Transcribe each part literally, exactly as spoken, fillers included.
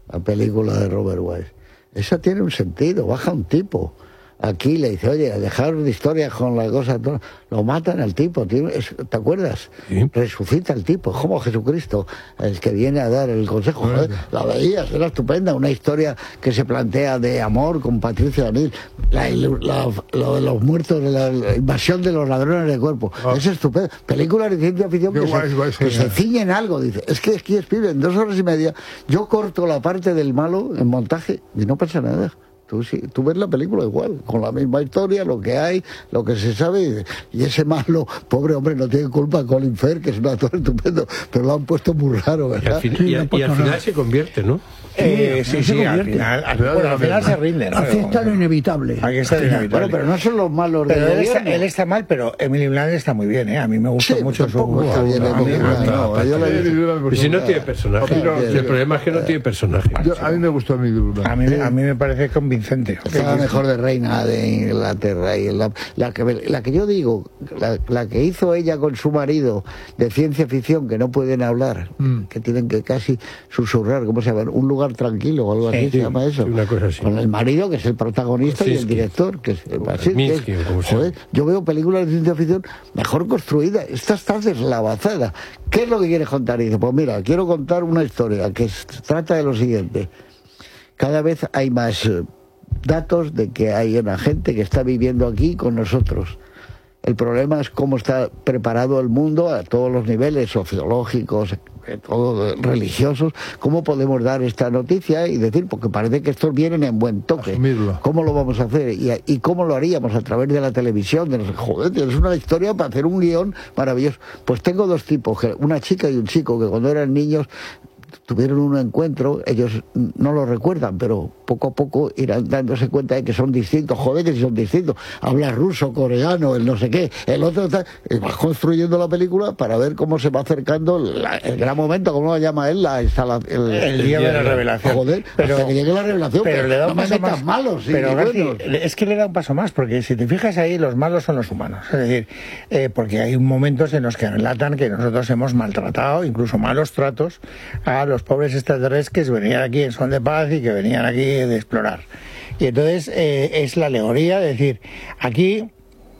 la película de Robert Wise. Eso tiene un sentido, baja un tipo. Aquí le dice, oye, dejaros de historias con las cosas, lo matan al tipo, tío, es, ¿te acuerdas? Sí. Resucita el tipo, es como Jesucristo, el que viene a dar el consejo. Joder, la veías, era estupenda, una historia que se plantea de amor con Patricia O'Neill, la, la, lo de los muertos, la, la invasión de los ladrones de cuerpo, oh. Es estupendo. Películas de ciencia ficción que, guay, se, guay, que se ciñen algo, dice, es que aquí escribe en dos horas y media, yo corto la parte del malo en montaje y no pasa nada. Tú, sí, tú ves la película igual, con la misma historia, lo que hay, lo que se sabe, y ese malo, pobre hombre, no tiene culpa, Colin Firth, que es un actor estupendo, pero lo han puesto muy raro, ¿verdad? Y al, fin, sí, y a, y al final se convierte, ¿no? Eh, sí, sí, sí al final, al, bueno, al final se rinde, ¿no? Aquí está lo inevitable. Aquí está lo inevitable. Bueno, pero no son los malos pero del él gobierno. Está, él está mal, pero Emily Blunt está muy bien, ¿eh? A mí me gusta sí, mucho su... No está bien, a mí y si no tiene personaje. El problema es que no tiene personaje. Yo, a mí me gustó Emily Blunt. A mí, a mí me parece convincente. Estaba mejor de reina de Inglaterra. Y la, la, que, la que yo digo, la, la que hizo ella con su marido de ciencia ficción, que no pueden hablar, mm. que tienen que casi susurrar, ¿cómo se llama? Un lugar tranquilo o algo así, sí, se llama eso. Una cosa así. Con el marido, que es el protagonista, sí, y el director, que es así. Minsky, que es, joder, yo veo películas de ciencia ficción mejor construidas. Esta está deslavazada. ¿Qué es lo que quieres contar? Y dice, pues mira, quiero contar una historia que es, trata de lo siguiente. Cada vez hay más eh, datos de que hay una gente que está viviendo aquí con nosotros. El problema es cómo está preparado el mundo a todos los niveles sociológicos, todos religiosos, cómo podemos dar esta noticia y decir, porque parece que estos vienen en buen toque. Asumirlo. ¿Cómo lo vamos a hacer? Y, y cómo lo haríamos a través de la televisión. De los, joder, es una historia para hacer un guión maravilloso. Pues tengo dos tipos, una chica y un chico, que cuando eran niños tuvieron un encuentro, ellos no lo recuerdan, pero poco a poco irán dándose cuenta de que son distintos. Joder, que si son distintos, habla ruso, coreano, el no sé qué, el otro está, y vas construyendo la película para ver cómo se va acercando la, el gran momento, ¿cómo lo llama él? La, la, el, el, el día de la revelación. Joder, pero, hasta que llegue la revelación, pero, pero le da un no paso me metas más, malos. Pero sí, bueno. Es que le da un paso más, porque si te fijas ahí, los malos son los humanos. Es decir, eh, porque hay momentos en los que relatan que nosotros hemos maltratado, incluso malos tratos, a los pobres extraterrestres que venían aquí en son de paz y que venían aquí de explorar. Y entonces eh, es la alegoría, es decir, aquí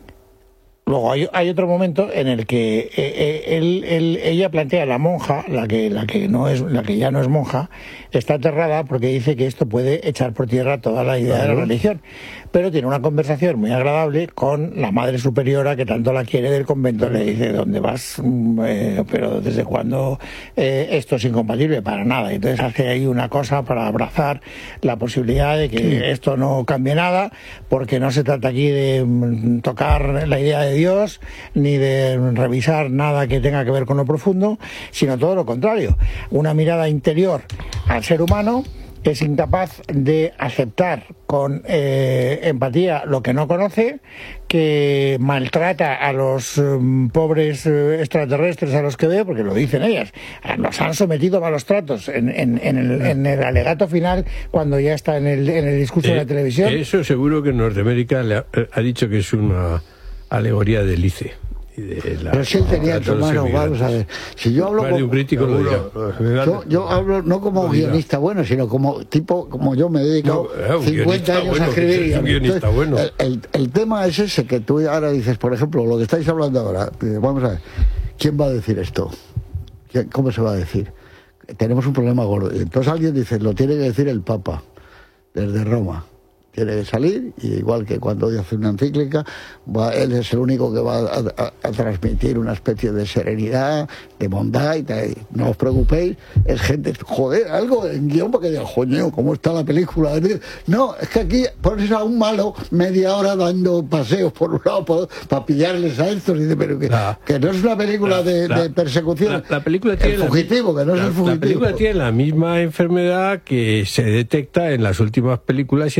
luego hay, hay otro momento en el que eh, él, él, ella plantea a la monja, la que, la que no es, la que ya no es monja, está aterrada porque dice que esto puede echar por tierra toda la idea de la religión. Pero tiene una conversación muy agradable con la madre superiora que tanto la quiere del convento. Le dice, ¿dónde vas? Eh, pero ¿desde cuándo eh, esto es incompatible? Para nada. Entonces hace ahí una cosa para abrazar la posibilidad de que sí. esto no cambie nada, porque no se trata aquí de mm, tocar la idea de Dios, ni de revisar nada que tenga que ver con lo profundo, sino todo lo contrario. Una mirada interior al ser humano, que es incapaz de aceptar con eh, empatía lo que no conoce, que maltrata a los um, pobres eh, extraterrestres a los que ve, porque lo dicen ellas, nos han sometido a malos tratos en, en, en, el, en el alegato final, cuando ya está en el, en el discurso eh, de la televisión. Eso seguro que en Norteamérica le ha, ha dicho que es una alegoría de Lice. La, pero si él tenía tu mano, vamos a ver, si yo hablo como, un crítico lo yo, yo hablo no como guionista bueno, sino como tipo, como yo me dedico no, cincuenta años bueno, a escribir. Un guionista Entonces, bueno. el, el, el tema es ese, que tú ahora dices, por ejemplo, lo que estáis hablando ahora, vamos a ver, ¿quién va a decir esto? ¿Cómo se va a decir? Tenemos un problema gordo. Entonces alguien dice, lo tiene que decir el Papa, desde Roma. Tiene que salir, y igual que cuando hace una encíclica, va, él es el único que va a, a, a transmitir una especie de serenidad, de bondad, y tal. No os preocupéis, es gente, joder, algo en guión, porque digo, joño, ¿cómo está la película? No, es que aquí pones a un malo media hora dando paseos por un lado por, para pillarles a estos, y dice, pero que, la, que no es una película la, de, la, de persecución, la, la película tiene el fugitivo, la, que no la, es el fugitivo. La película tiene la misma enfermedad que se detecta en las últimas películas y en el cine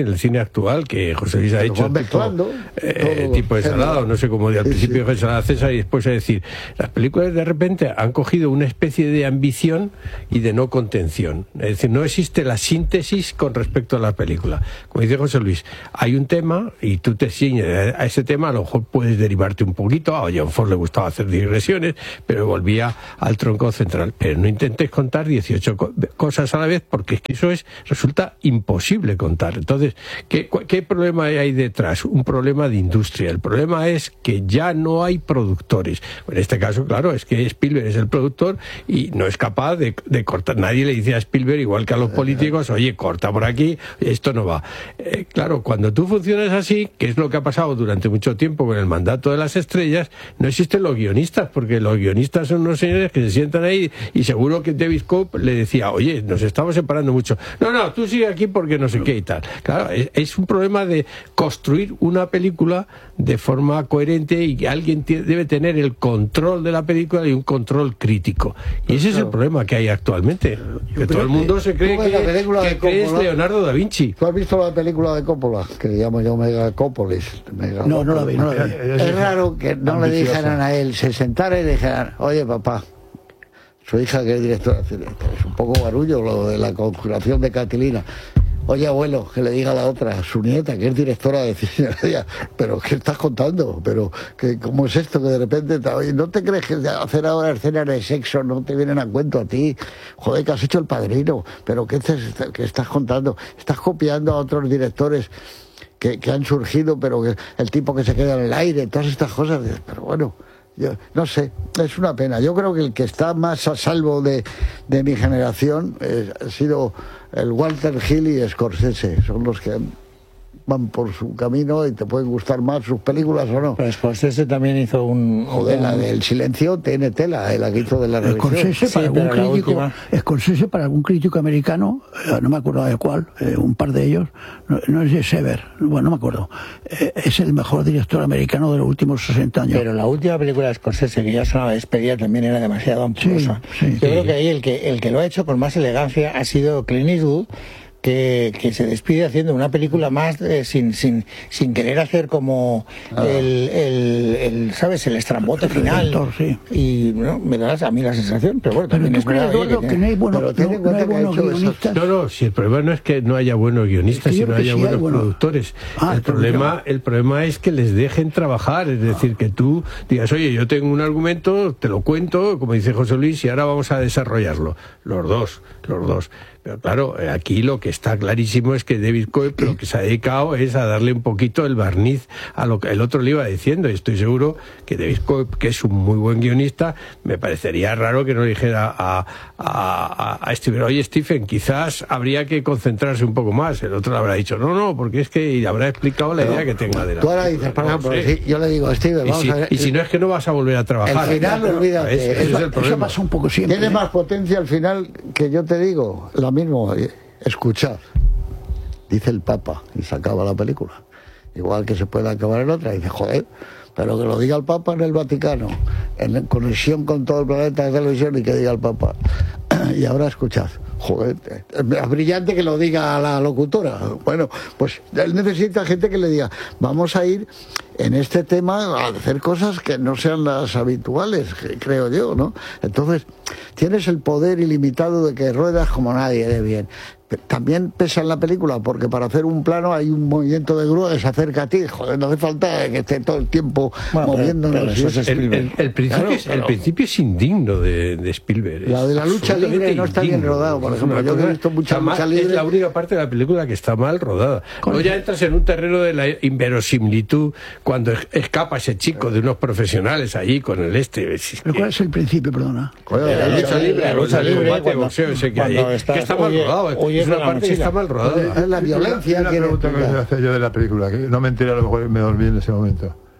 actual, que José Luis ha Pero hecho van mezclando tipo, eh, todo, tipo de salado, no sé cómo de al Sí, principio sí. ensalada César y después a decir, las películas de repente han cogido una especie de ambición y de no contención. Es decir, no existe la síntesis con respecto a la película. Como dice José Luis, hay un tema y tú te ciñes a ese tema, a lo mejor puedes derivarte un poquito. A John Ford le gustaba hacer digresiones, pero volvía al tronco central. Pero no intentes contar dieciocho co- cosas a la vez, porque es que eso es resulta imposible contar. Entonces, ¿qué, ¿qué problema hay detrás? Un problema de industria. El problema es que ya no hay productores. En este caso, claro, es que Spielberg es el productor y no es capaz de, de cortar. Nadie le dice a Spielberg, igual que a los políticos, oye, corta por aquí, esto no va. Eh, claro, cuando tú funcionas así, que es lo que ha pasado durante mucho tiempo con el mandato de las estrellas, no existen los guionistas, porque los guionistas son unos señores que se sientan ahí y seguro que David Cope le decía, oye, nos estamos separando mucho. No, no, tú sigue aquí porque no sé qué y tal. Claro, es, es un problema de construir una película de forma coherente y que alguien t- debe tener el control de la película y un control crítico. Y ese es el problema que hay actualmente. Que todo el mundo se cree Tú ves la que, película que, de que es Coppola. Leonardo da Vinci. ¿Tú has visto la película de Coppola? Que le llamo yo Megacópolis. No, no la vi, no la vi. Es raro que no le dijeran a él, se sentara y le dijeran, oye papá, su hija que es directora, es un poco barullo lo de la conjuración de Catilina. Oye abuelo, que le diga a la otra, su nieta, que es directora de cine, pero ¿qué estás contando? Pero que ¿cómo es esto que de repente, te, oye, ¿no te crees que hacer ahora escenas de sexo no te vienen a cuento a ti? Joder, que has hecho El Padrino, pero ¿qué, te, qué estás contando? Estás copiando a otros directores que, que han surgido, pero que el tipo que se queda en el aire, todas estas cosas, pero bueno. Yo, no sé, es una pena. Yo creo que el que está más a salvo de, de mi generación eh, ha sido el Walter Hill y Scorsese. Son los que van por su camino y te pueden gustar más sus películas o no. Pero Scorsese también hizo un... Joder, un- la del silencio tiene tela, eh, la que hizo de la revisión. Scorsese Sí, para algún pero la crítico, última. Scorsese para algún crítico americano, eh, no me acuerdo de cuál, eh, un par de ellos, no, no es de Sever, bueno, no me acuerdo, eh, es el mejor director americano de los últimos sesenta años. Pero la última película de Scorsese, que ya sonaba despedida, también era demasiado ampulosa. Sí, sí. Yo creo que ahí el que, el que lo ha hecho con más elegancia ha sido Clint Eastwood, que, que se despide haciendo una película más eh, sin, sin, sin querer hacer como Ah. el, el, el, ¿sabes?, el estrambote final. Redentor, sí. Y no, me da a mí la sensación, pero bueno, Pero también tú es verdad. crees, oye, Eduardo, que que tiene- no hay, bueno, Pero ten en no, no cuenta hay que ha buenos hecho esas- guionistas. No, no, si el problema no es que no haya buenos guionistas, Es que yo sino creo que haya sí hay buenos buenos. productores. Ah, el, problema, el problema es que les dejen trabajar, es decir, que tú digas, oye, yo tengo un argumento, te lo cuento, como dice José Luis, y ahora vamos a desarrollarlo. Los dos, los dos. Pero claro, aquí lo que está clarísimo es que David Cope lo que se ha dedicado es a darle un poquito el barniz a lo que el otro le iba diciendo, y estoy seguro que David Cope, que es un muy buen guionista, me parecería raro que no le dijera a, a, a Stephen, oye Stephen, quizás habría que concentrarse un poco más. El otro le habrá dicho, no, no, porque es que habrá explicado la idea que tenga de la Tú ahora dices, por No ejemplo, sé. si yo le digo, Steven, y, vamos si, a ver. y si no es que no vas a volver a trabajar. El final, Pero, olvídate, ¿ves? Ese eso- es el Eso problema. pasa un poco siempre. Tiene ¿eh? más potencia al final que yo te digo, la misma, escuchar. Dice el Papa y se acaba la película. Igual que se puede acabar en otra. Y dice, joder, pero que lo diga el Papa en el Vaticano, en conexión con todo el planeta de televisión y que diga el Papa. Y ahora escuchad. Joder, es brillante que lo diga la locutora. Bueno, pues él necesita gente que le diga, vamos a ir en este tema a hacer cosas que no sean las habituales, que creo yo, ¿no? Entonces, tienes el poder ilimitado de que ruedas como nadie de bien. También pesa en la película, porque para hacer un plano hay un movimiento de grúa que se acerca a ti. Joder, no hace falta que esté todo el tiempo Bueno, pero- moviéndonos. pero eso es El, el- el principio, Claro, es, el pero- principio es indigno de, de Spielberg. La es de la lucha absolutamente libre no está bien indigno. rodado, por Es ejemplo. una Yo que he cosa- visto mucha está mal- lucha libre. Es la única parte de la película que está mal rodada. No ya entras en un terreno de la inverosimilitud cuando es- escapa ese chico de unos profesionales allí con el este. Es- es ¿Pero que- cuál es el principio, perdona? Joder, la lucha libre, la lucha el libre, combate de cuando- boxeo ese que hay, cuando que estás- está mal huye- rodado. huye Es una con la parte que está mochila. mal rodada. Es la violencia Una quiere pregunta que explicar. me hacer yo de la película, que no me enteré, a lo mejor me dormí en ese momento.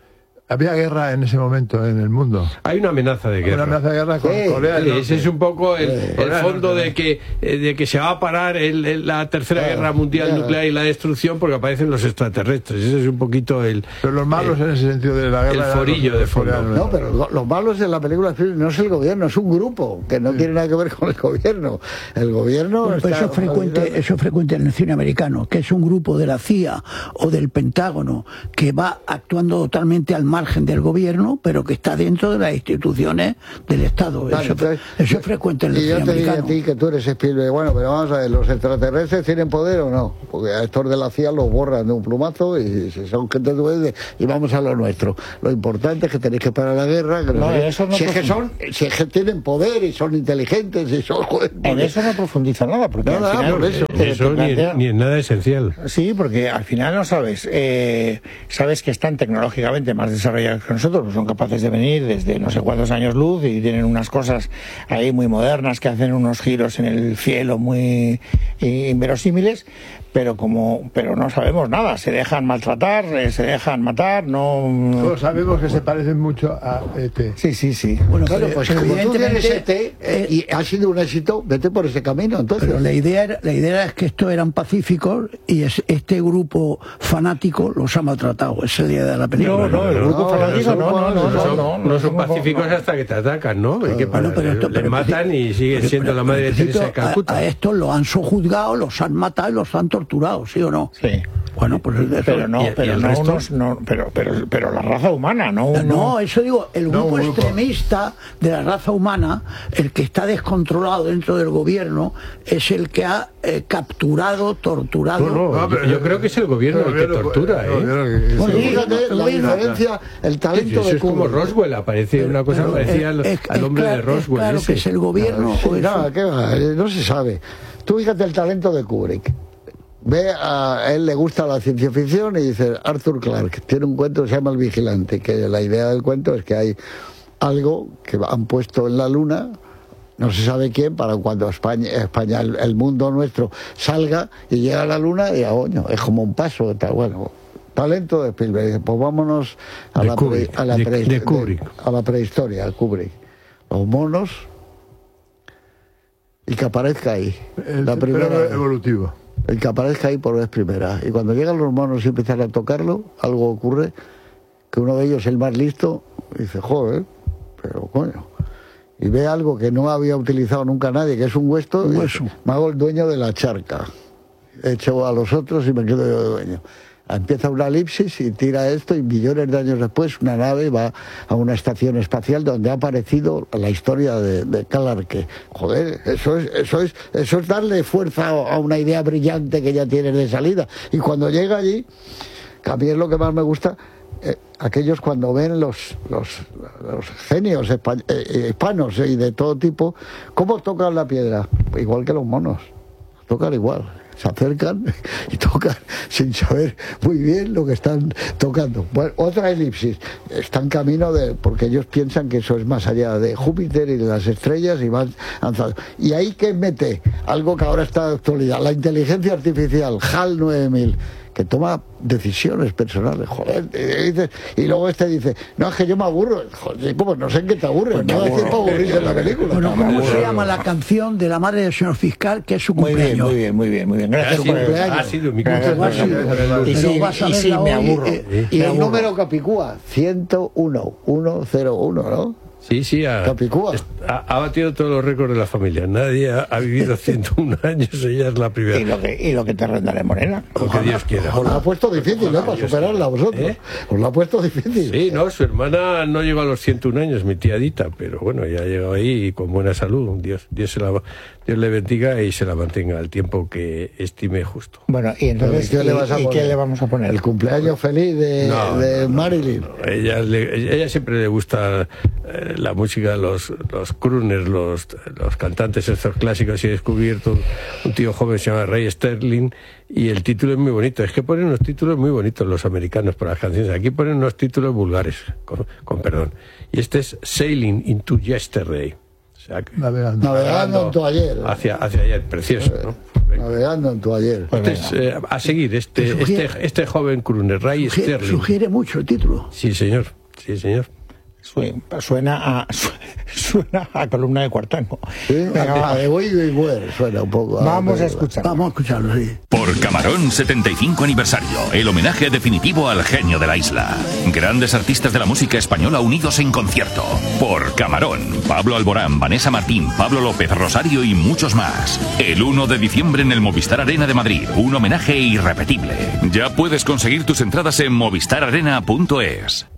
Había guerra en ese momento en el mundo. Hay una amenaza de guerra. Una amenaza de guerra con Sí, Corea del Norte. Ese es un poco el, Sí. el fondo de que, eh, de que se va a parar el, el- la tercera Claro, guerra mundial claro. nuclear y la destrucción porque aparecen los extraterrestres. Ese es un poquito el... Pero los malos eh, en ese sentido de la guerra. el eran forillo los de fondo. coreanos. No, pero lo- los malos en la película no es el gobierno, es un grupo que no tiene nada que ver con el gobierno. El gobierno Bueno, pero está eso es frecuente, eso es frecuente en el cine americano, que es un grupo de la C I A o del Pentágono que va actuando totalmente al margen del gobierno, pero que está dentro de las instituciones del Estado. Vale, eso, entonces, eso es frecuente en el y cine yo te digo a americano. ti que tú eres Spielberg, bueno, pero vamos a ver, ¿los extraterrestres tienen poder o no? Porque a estos de la C I A los borran de un plumazo y si son gente duende y vamos a lo nuestro. Lo importante es que tenéis que parar la guerra. Que No, no sé- eso no si es que profundiza. son, si es que tienen poder y son inteligentes y son joder, En porque- eso no profundiza nada, porque No, al nada, final por eso. te- te Eso ni, plantea- ni en nada esencial. Sí, porque al final no sabes, eh, sabes que están tecnológicamente más desarrollados que nosotros, pues son capaces de venir desde no sé cuántos años luz y tienen unas cosas ahí muy modernas que hacen unos giros en el cielo muy eh, inverosímiles, pero como, pero no sabemos nada, se dejan maltratar, eh, se dejan matar, no. Todos sabemos que se parecen mucho a E T. Sí, sí, sí. Bueno, Claro, pero- pues pero como tú tienes evidentemente, este eh, y ha sido un éxito, vete por ese camino, entonces. Pero la idea, era, la idea es que estos eran pacíficos y es, este grupo fanático los ha maltratado. Esa es la idea de la película. No, no, el grupo No, fanático no, no, no, no, No no, son, no, no son somos- pacíficos no. hasta que te atacan, ¿no? ¿Y qué Bueno, pasa? pero esto- Les pero- matan y siguen pero- siendo pero- la madre de pero, Teresa de a- Calcuta. A, estos los han sojuzgado, los han matado y los han torturado, ¿sí o no? Sí. Bueno, pues eso- Pero no, ¿Y- y pero el no, resto? unos- no, pero, pero, pero la raza humana, no. No, no. eso digo, el No, grupo un grupo. extremista de la raza humana, el que está descontrolado dentro del gobierno, es el que ha eh, capturado, torturado. No, no, No, pero- yo, yo creo que es el gobierno el que gobierno- tortura, el ¿eh? gobierno que- Bueno, Sí, fíjate no, la no, diferencia, el Sí, talento eso de es como Kubrick. Roswell, aparece una cosa Pero, parecida al, eh, es- al es hombre claro- de Roswell. es claro ese. que es el gobierno. Sí, o es- no, ¿qué va? Eh, no se sabe. Tú fíjate el talento de Kubrick. Ve, a él le gusta la ciencia ficción y dice, Arthur Clarke tiene un cuento que se llama El Vigilante, que la idea del cuento es que hay algo que han puesto en la luna, no se sabe quién, para cuando España, España el, el mundo nuestro salga y llega a la luna y, coño, es como un paso. Tal, bueno, talento de Spielberg. Dice, pues vámonos a, De la, Kubrick, pre- a, la de- pre- de Kubrick. a la prehistoria, a Kubrick. Los monos y que aparezca ahí. El la primera fenómeno vez. evolutivo. El que aparezca ahí por vez primera. Y cuando llegan los monos y empiezan a tocarlo, algo ocurre, que uno de ellos, el más listo, dice, joder, pero coño. Y ve algo que no había utilizado nunca nadie, que es un hueso, Un y hueso. dice, me hago el dueño de la charca. Echo a los otros y me quedo yo de dueño. Empieza una elipsis y tira esto y millones de años después una nave va a una estación espacial donde ha aparecido la historia de, de Clarke. Joder, eso es, eso es, eso es darle fuerza a a una idea brillante que ya tienes de salida. Y cuando llega allí, que a mí es lo que más me gusta, eh, aquellos cuando ven los, los, los genios espa- eh, hispanos y de todo tipo, cómo tocan la piedra, igual que los monos, tocan igual. Se acercan y tocan sin saber muy bien lo que están tocando. Bueno, otra elipsis. Están camino de... porque ellos piensan que eso es más allá de Júpiter y de las estrellas y van avanzando. Y ahí que mete algo que ahora está de actualidad, la inteligencia artificial, HAL nueve mil, que toma decisiones personales, joder, y, dices- y luego este dice, no, es que yo me aburro, joder, ¿cómo? No sé en qué te aburres, no hay tiempo para aburrirse en la película. Bueno, ¿cómo se llama la canción de la madre del señor fiscal, que es su Muy bien, cumpleaños? muy bien, muy bien, muy bien. Gracias Ha sido, por el- cumpleaños. ha sido mi Gracias cumpleaños. por el- Pero Y sí, vas a y sí, verla me hoy, aburro. eh, Y Me el aburro. número Capicúa, ciento uno, ciento uno, ¿no? Sí, sí, ha, Capicúa. ha, ha batido todos los récords de la familia. Nadie ha, ha vivido ciento uno años, ella es la Y primera. lo que, y lo que te rendaré, Morena. Lo que Dios quiera. Os la ha puesto difícil, ¿no? Para superarla vosotros. ¿Eh? Os la ha puesto difícil. Sí, no, su hermana no llegó a los ciento uno años, mi tía Dita, pero bueno, ya ha llegado ahí y con buena salud. Dios, Dios, se la, Dios le bendiga y se la mantenga al tiempo que estime justo. Bueno, y entonces, ¿Qué le vas a ¿y, y poner? qué le vamos a poner? El cumpleaños feliz de, No, de no, no, Marilyn. no, ella, le- ella siempre le gusta eh, la música, los, los crooners, los, los cantantes estos clásicos, y he descubierto un, un tío joven, se llama Ray Sterling, y el título es muy bonito. Es que ponen unos títulos muy bonitos los americanos por las canciones. Aquí ponen unos títulos vulgares, con, con perdón. Y este es Sailing into Yesterday. O sea, que- Navegando. Navegando en tu ayer. hacia, hacia ayer, precioso, ¿no? Venga. Navegando en tu ayer. Pues Este es, eh, a seguir, este, Sugiere- este, este joven crooner, Ray Sugiere, Sterling. sugiere mucho el título. Sí, señor. Sí, señor. Suena a, suena a columna de Cuartango. Sí, Venga, a va. de Boigo y Buer suena un poco. Vamos a escuchar. Vamos a escucharlo, sí. Por Camarón setenta y cinco aniversario, el homenaje definitivo al genio de la isla. Grandes artistas de la música española unidos en concierto. Por Camarón, Pablo Alborán, Vanessa Martín, Pablo López, Rosario y muchos más. El uno de diciembre en el Movistar Arena de Madrid, un homenaje irrepetible. Ya puedes conseguir tus entradas en movistar arena punto es.